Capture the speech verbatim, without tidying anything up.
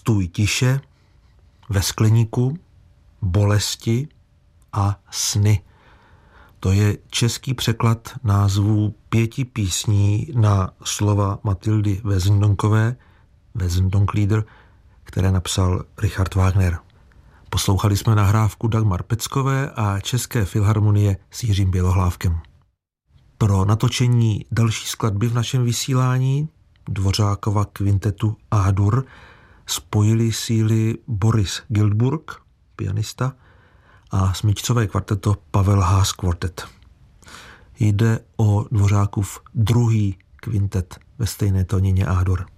Stůj tiše, Ve skleníku, Bolesti a Sny. To je český překlad názvů pěti písní na slova Matildy Wesendonkové, Wesendonck-Lieder, které napsal Richard Wagner. Poslouchali jsme nahrávku Dagmar Peckové a České filharmonie s Jiřím Bělohlávkem. Pro natočení další skladby v našem vysílání Dvořákova kvintetu A-dur spojili síly Boris Giltburg, pianista, a smyčcové kvarteto Pavel Haas Quartet. Jde o Dvořákův druhý kvintet ve stejné tónině A-dur.